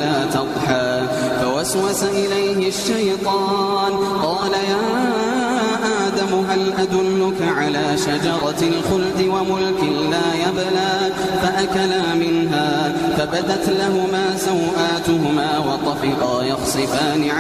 ولا تضحى فوسوس إليه الشيطان قال يا آدم هل أدلك على شجرة الخلد وملك لا يبلى فأكلا منها فبدت لهما سوآتهما وطفقا يخصفان